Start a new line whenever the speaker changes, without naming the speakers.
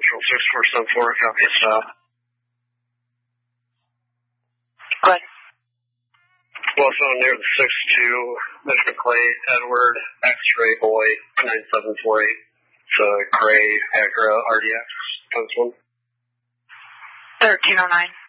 Central 6474, copy of stop.
Go ahead.
Well, found near the 6-2, Mr. Clay, Edward, X-Ray Boy, 9748. It's a gray Acura RDX, comes one.
1309.